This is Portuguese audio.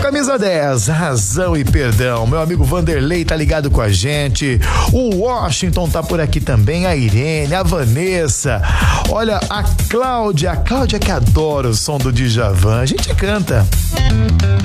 camisa 10, Razão e Perdão. Meu amigo Vanderlei tá ligado com a gente. O Washington tá por aqui também, a Irene, a Vanessa. Olha, a Cláudia que adora o som do Djavan. A gente canta.